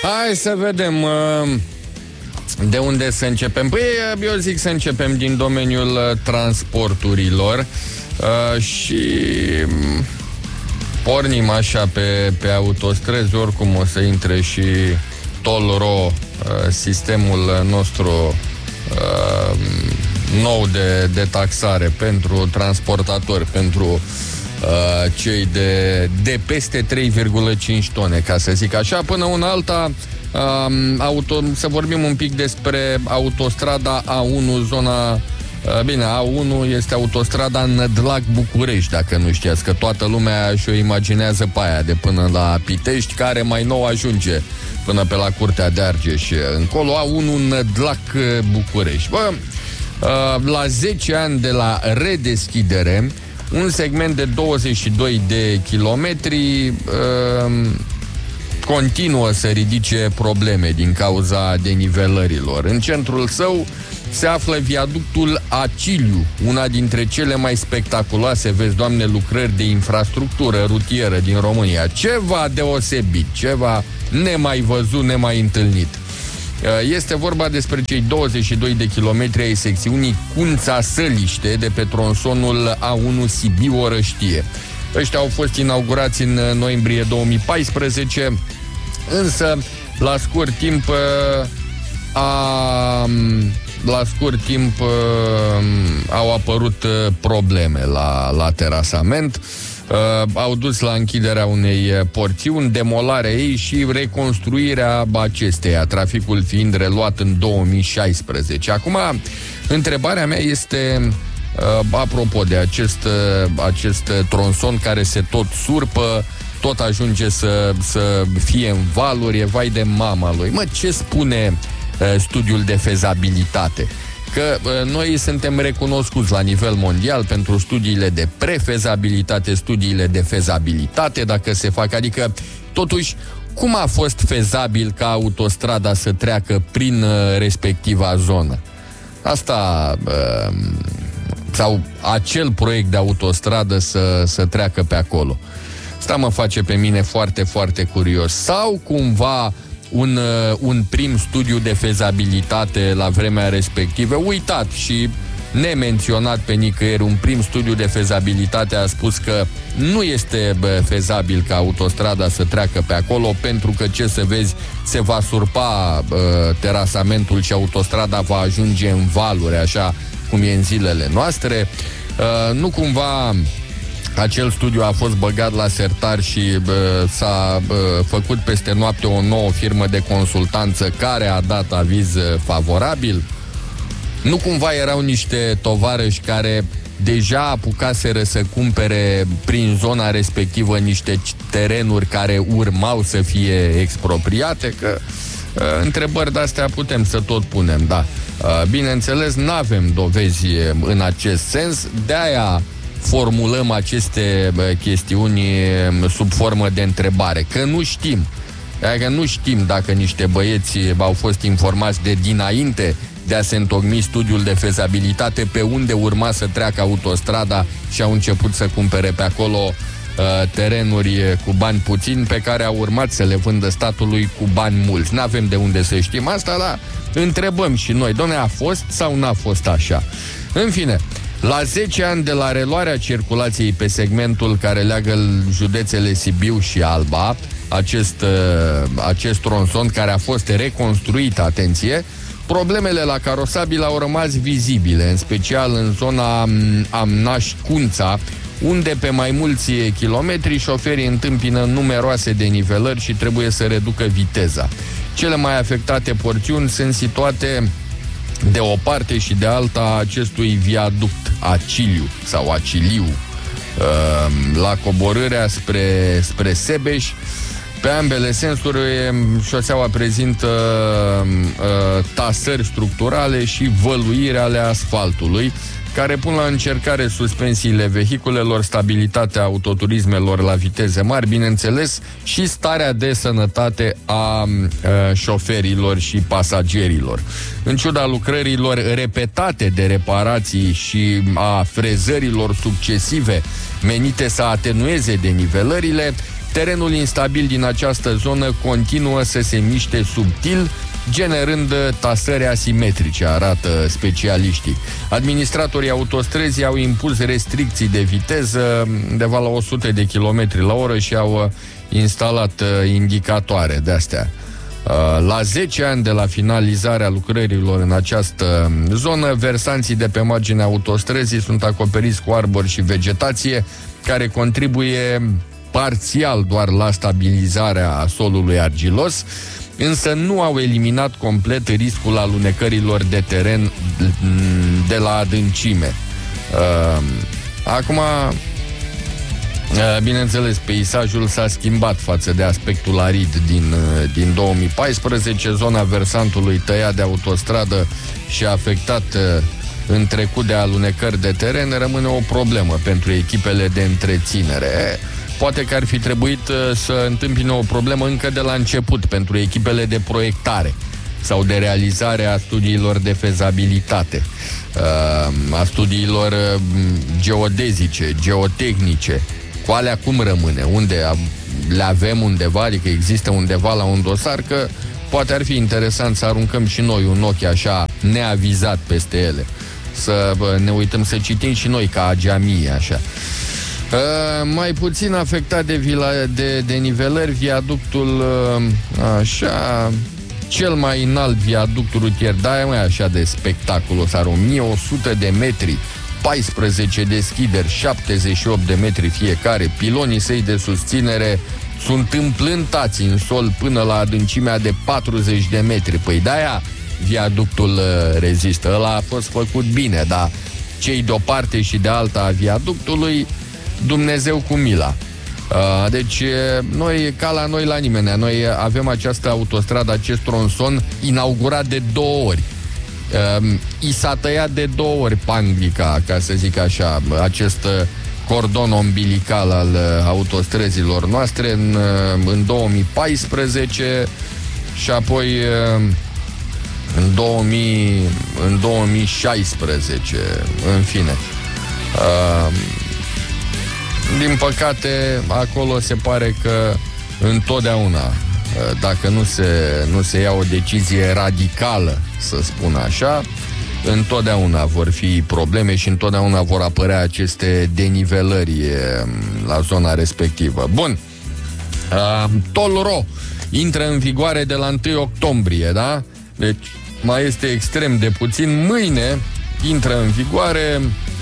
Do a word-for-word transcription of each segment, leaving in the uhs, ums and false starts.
Hai să vedem uh, de unde să începem. Păi eu zic să începem din domeniul uh, transporturilor uh, și um, pornim așa pe, pe autostrăzi. Oricum o să intre și Toll-Ro, uh, sistemul nostru uh, nou de, de taxare pentru transportatori, pentru uh, cei de, de peste trei virgulă cinci tone, ca să zic așa. Până una alta, uh, auto, să vorbim un pic despre autostrada A unu, zona... Uh, bine, A unu este autostrada Nădlac-București, dacă nu știați, că toată lumea și-o imaginează pe aia de până la Pitești, care mai nou ajunge până pe la Curtea de Argeș încolo. A unu Nădlac-București. Bă, la zece ani de la redeschidere, un segment de douăzeci și doi de kilometri continuă să ridice probleme din cauza denivelărilor. În centrul său se află viaductul Aciliu, una dintre cele mai spectaculoase, vezi, Doamne, lucrări de infrastructură rutieră din România. Ceva deosebit, ceva nemai văzut, nemai întâlnit. Este vorba despre cei douăzeci și doi de kilometri ai secțiunii Cunța-Săliște de pe tronsonul A unu Sibiu-Orăștie. Ăștia au fost inaugurați în noiembrie două mii paisprezece, însă la scurt timp a, la scurt timp au apărut probleme la, la terasament. Uh, au dus la închiderea unei porțiuni, demolarea ei și reconstruirea acesteia, traficul fiind reluat în două mii șaisprezece. Acum, întrebarea mea este uh, apropo de acest, uh, acest tronson care se tot surpă, tot ajunge să, să fie în valuri, e vai de mama lui. Mă, ce spune uh, studiul de fezabilitate? Că uh, noi suntem recunoscuți la nivel mondial pentru studiile de prefezabilitate, studiile de fezabilitate, dacă se fac, adică, totuși, cum a fost fezabil ca autostrada să treacă prin uh, respectiva zonă? Asta, uh, sau acel proiect de autostradă să, să treacă pe acolo. Asta mă face pe mine foarte, foarte curios. Sau cumva Un, un prim studiu de fezabilitate la vremea respectivă, uitat și nemenționat pe nicăieri, un prim studiu de fezabilitate a spus că nu este bă, fezabil ca autostrada să treacă pe acolo, pentru că, ce să vezi, se va surpa bă, terasamentul și autostrada va ajunge în valuri, așa cum e în zilele noastre. Uh, nu cumva acel studiu a fost băgat la sertar și bă, s-a bă, făcut peste noapte o nouă firmă de consultanță care a dat aviz favorabil? Nu cumva erau niște tovarăși care deja apucaseră să cumpere prin zona respectivă niște terenuri care urmau să fie expropriate? Că uh, întrebări de-astea putem să tot punem, da. Uh, bineînțeles, n-avem dovezi în acest sens, de-aia formulăm aceste chestiuni sub formă de întrebare, că nu știm. Dacă nu știm dacă niște băieți au fost informați de dinainte de a se întocmi studiul de fezabilitate pe unde urma să treacă autostrada și au început să cumpere pe acolo uh, terenuri cu bani puțini pe care au urmat să le vândă statului cu bani mulți. N-avem de unde să știm asta, dar întrebăm și noi, doamne, a fost sau n-a fost așa? În fine, la zece ani de la reluarea circulației pe segmentul care leagă județele Sibiu și Alba, acest, acest tronson care a fost reconstruit, atenție, problemele la carosabil au rămas vizibile, în special în zona Amnaș-Cunța, unde pe mai mulți kilometri șoferii întâmpină numeroase denivelări și trebuie să reducă viteza. Cele mai afectate porțiuni sunt situate de o parte și de alta a acestui viaduct Aciliu sau Aciliu, la coborârea spre, spre Sebeș. Pe ambele sensuri, șoseaua prezintă tasări structurale și văluire ale asfaltului, care pun la încercare suspensiile vehiculelor, stabilitatea autoturismelor la viteze mari, bineînțeles, și starea de sănătate a, a șoferilor și pasagerilor. În ciuda lucrărilor repetate de reparații și a frezărilor succesive menite să atenueze denivelările, Terenul instabil din această zonă continuă să se miște subtil, generând tasări asimetrice, arată specialiștii. Administratorii autostrăzii au impus restricții de viteză undeva la o sută de kilometri la oră și au instalat indicatoare de-astea. La zece ani de la finalizarea lucrărilor în această zonă, versanții de pe marginea autostrăzii sunt acoperiți cu arbori și vegetație, care contribuie parțial doar la stabilizarea solului argilos, însă nu au eliminat complet riscul alunecărilor de teren de la adâncime. Acum, bineînțeles, peisajul s-a schimbat față de aspectul arid din, din două mii paisprezece. Zona versantului tăiat de autostradă și afectat în trecut de alunecări de teren rămâne o problemă pentru echipele de întreținere. Poate că ar fi trebuit să întâmpine o problemă încă de la început pentru echipele de proiectare sau de realizare a studiilor de fezabilitate, a studiilor geodezice, geotehnice. Cu alea cum rămâne? Unde le avem undeva? Adică există undeva la un dosar? Că poate ar fi interesant să aruncăm și noi un ochi așa neavizat peste ele. Să ne uităm, să citim și noi ca ageamie, așa. Uh, mai puțin afectat de, vila, de, de nivelări, viaductul uh, așa, cel mai înalt viaduct rutier, da, e mai așa de spectaculos, are o mie o sută de metri, paisprezece deschideri, șaptezeci și opt de metri fiecare. Pilonii săi de susținere sunt împlântați în sol până la adâncimea de patruzeci de metri. Păi de-aia viaductul uh, rezistă. Ăla a fost făcut bine, dar cei de o parte și de alta a viaductului, Dumnezeu cu mila. Uh, deci noi, ca la noi la nimeni, noi avem această autostradă, acest tronson inaugurat de două ori. Uh, I s-a tăiat de două ori panglica, ca să zic așa, acest cordon umbilical al autostrăzilor noastre în, în două mii paisprezece și apoi în, două mii, în două mii șaisprezece, în fine. Uh, Din păcate, acolo se pare că întotdeauna, dacă nu se, nu se ia o decizie radicală, să spun așa, întotdeauna vor fi probleme și întotdeauna vor apărea aceste denivelări la zona respectivă. Bun. Toll-Ro intră în vigoare de la întâi octombrie, da? Deci mai este extrem de puțin. Mâine intră în vigoare.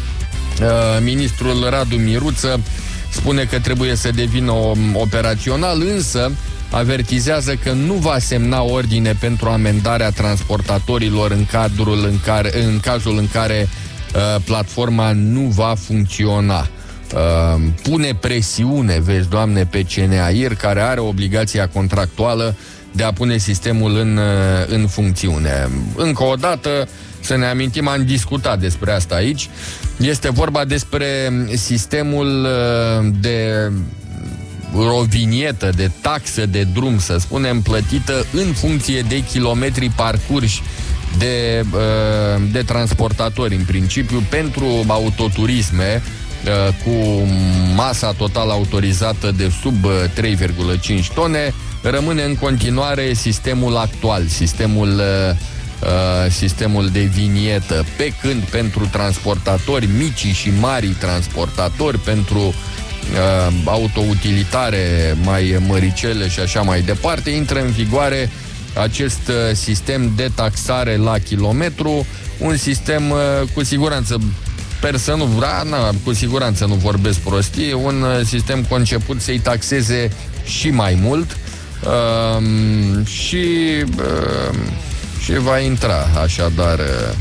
Ministrul Radu Miruță spune că trebuie să devină operațional, însă avertizează că nu va semna ordine pentru amendarea transportatorilor în, cadrul în, care, în cazul în care uh, platforma nu va funcționa. Uh, pune presiune, vezi, Doamne, pe C N A I R, care are obligația contractuală de a pune sistemul în, uh, în funcțiune. Încă o dată, să ne amintim, am discutat despre asta aici. Este vorba despre sistemul de rovinietă, de taxă de drum, să spunem, plătită în funcție de kilometri parcurși de, de transportatori, în principiu, pentru autoturisme cu masa totală autorizată de sub trei virgulă cinci tone. Rămâne în continuare sistemul actual, sistemul Uh, sistemul de vinietă, pe când pentru transportatori mici și mari transportatori, pentru uh, autoutilitare mai măricele și așa mai departe, intră în vigoare acest uh, sistem de taxare la kilometru, un sistem uh, cu siguranță, sper să nu vrea, na, cu siguranță nu vorbesc prostii, un uh, sistem conceput să-i taxeze și mai mult uh, și uh, și va intra așadar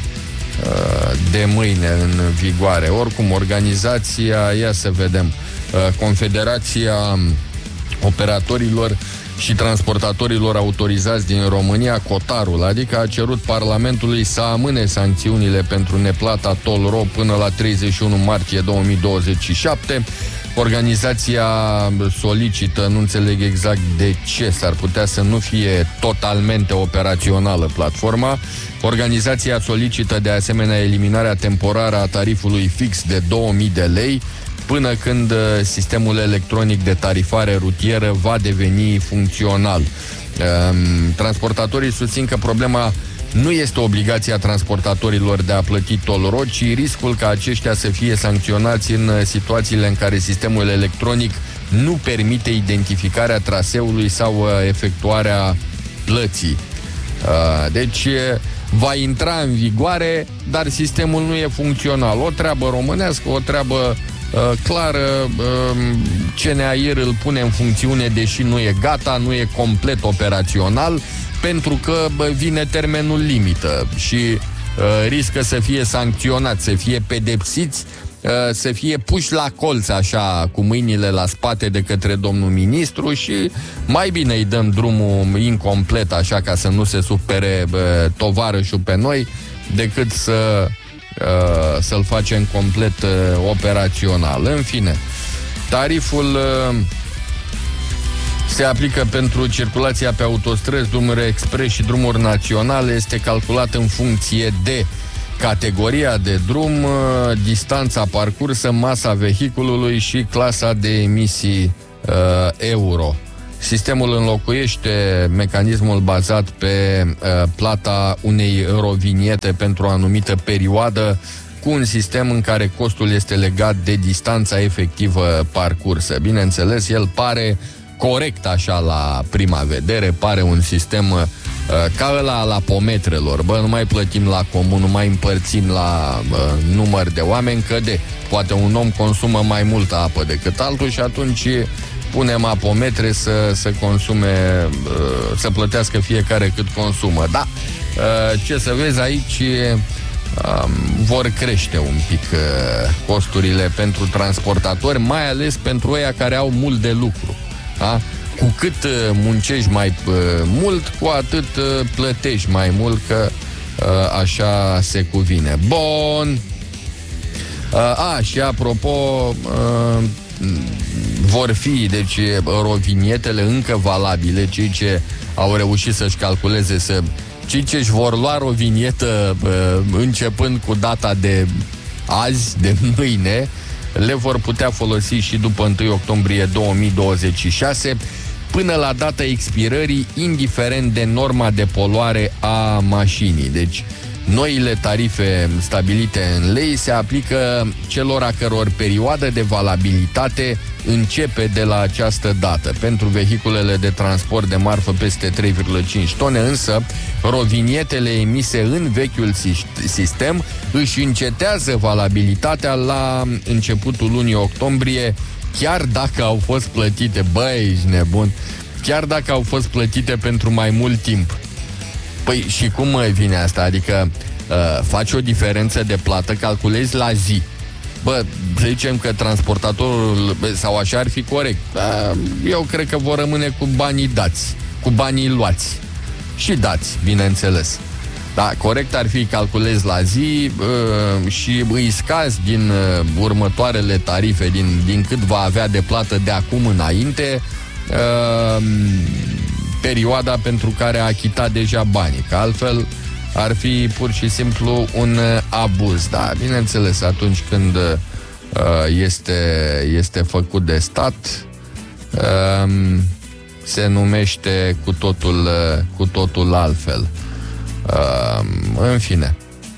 de mâine în vigoare. Oricum, organizația, ia să vedem, Confederația Operatorilor și Transportatorilor Autorizați din România, Cotarul, adică a cerut Parlamentului să amâne sancțiunile pentru neplata Toll-Ro până la treizeci și unu martie două mii douăzeci și șapte. Organizația solicită, nu înțeleg exact de ce, s-ar putea să nu fie totalmente operațională platforma. Organizația solicită de asemenea eliminarea temporară a tarifului fix de două mii de lei până când sistemul electronic de tarifare rutieră va deveni funcțional. Transportatorii susțin că problema nu este obligația transportatorilor de a plăti toll road, ci riscul ca aceștia să fie sancționați în situațiile în care sistemul electronic nu permite identificarea traseului sau efectuarea plății. Deci va intra în vigoare, dar sistemul nu e funcțional. O treabă românească, o treabă clară. C N A I R îl pune în funcțiune, deși nu e gata, nu e complet operațional, pentru că bă, vine termenul limită și uh, riscă să fie sancționați, să fie pedepsiți, uh, să fie puși la colț așa, cu mâinile la spate de către domnul ministru și mai bine îi dăm drumul incomplet așa ca să nu se supere uh, tovarășul pe noi, decât să uh, să-l facem complet uh, operațional. În fine, tariful uh, se aplică pentru circulația pe autostrăzi, drumuri expres și drumuri naționale. Este calculat în funcție de categoria de drum, distanța parcursă, masa vehiculului și clasa de emisii uh, euro. Sistemul înlocuiește mecanismul bazat pe uh, plata unei euroviniete pentru o anumită perioadă, cu un sistem în care costul este legat de distanța efectivă parcursă. Bineînțeles, el pare corect așa la prima vedere, pare un sistem uh, ca ăla la pometrelor. Bă, nu mai plătim la comun, nu mai împărțim la uh, număr de oameni, că de poate un om consumă mai multă apă decât altul și atunci punem apometre să, să consume, uh, să plătească fiecare cât consumă. Da, uh, ce să vezi aici, uh, vor crește un pic uh, costurile pentru transportatori, mai ales pentru ăia care au mult de lucru. Da? Cu cât uh, muncești mai uh, mult, cu atât uh, plătești mai mult, că uh, așa se cuvine. Bun. Uh, a, și apropo, uh, vor fi, deci, rovinietele încă valabile, cei ce au reușit să-și calculeze, să, cei ce își vor lua rovinietă uh, începând cu data de azi, de mâine, le vor putea folosi și după întâi octombrie două mii douăzeci și șase, până la data expirării, indiferent de norma de poluare a mașinii. Deci, noile tarife stabilite în lei se aplică celor a căror perioadă de valabilitate începe de la această dată. Pentru vehiculele de transport de marfă peste trei virgulă cinci tone, însă, rovinietele emise în vechiul sistem își încetează valabilitatea la începutul lunii octombrie, chiar dacă au fost plătite, băi, ești nebun, chiar dacă au fost plătite pentru mai mult timp. Păi și cum mai vine asta? Adică uh, faci o diferență de plată, calculezi la zi. Bă, să zicem că transportatorul, sau așa ar fi corect, uh, eu cred că vor rămâne cu banii dați, cu banii luați și dați, bineînțeles. Da, corect ar fi calculezi la zi uh, și îi scazi din uh, următoarele tarife, din, din cât va avea de plată de acum înainte, uh, perioada pentru care a achitat deja banii, că altfel ar fi pur și simplu un abuz. Da, bineînțeles, atunci când uh, este, este făcut de stat, uh, se numește cu totul, uh, cu totul altfel. Uh, în fine,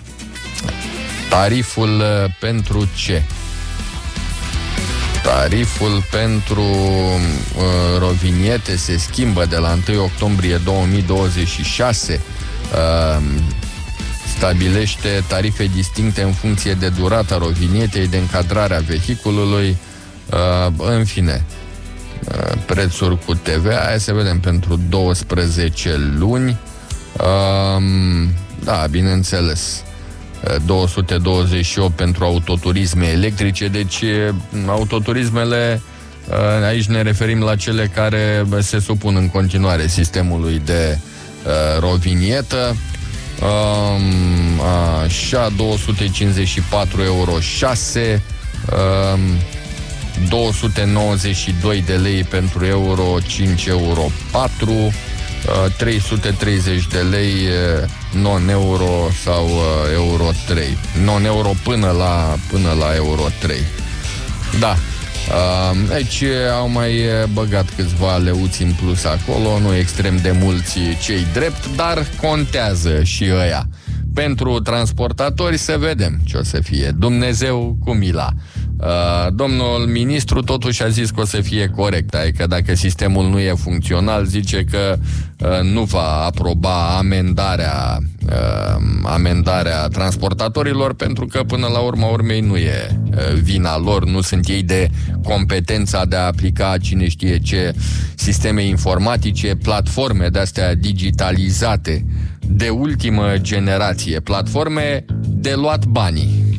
tariful uh, pentru ce? Tariful pentru uh, roviniete se schimbă de la întâi octombrie două mii douăzeci și șase. Uh, stabilește tarife distincte în funcție de durata rovinietei, de încadrarea vehiculului. Uh, în fine, uh, prețuri cu T V A. Hai să vedem pentru douăsprezece luni. Uh, da, bineînțeles, două sute douăzeci și opt pentru autoturisme electrice. Deci autoturismele, aici ne referim la cele care se supun în continuare sistemului de uh, rovinietă. Um, așa, două sute cincizeci și patru euro șase. Um, două sute nouăzeci și doi de lei pentru euro cinci, euro patru, trei sute treizeci de lei non-euro sau euro trei. Non-euro până la, până la euro trei. Da. Aici au mai băgat câțiva leuți în plus acolo, nu extrem de mulți cei drept, dar contează și ăia. Pentru transportatori să vedem ce o să fie. Dumnezeu cu mila. Domnul ministru totuși a zis că o să fie corect, adică dacă sistemul nu e funcțional, zice că nu va aproba amendarea amendarea transportatorilor, pentru că până la urma urmei nu e vina lor, nu sunt ei de competența de a aplica cine știe ce sisteme informatice, platforme de-astea digitalizate de ultimă generație, platforme de luat banii.